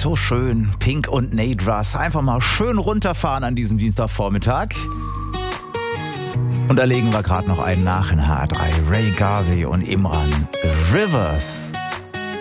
so schön. Pink und Nate Russ. Einfach mal schön runterfahren an diesem Dienstagvormittag. Und da legen wir gerade noch einen nach in H3. Ray Garvey und Imran. Rivers.